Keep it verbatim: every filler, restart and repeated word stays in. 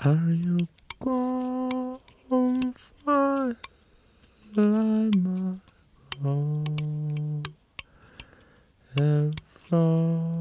Are you gone for like my home? Ever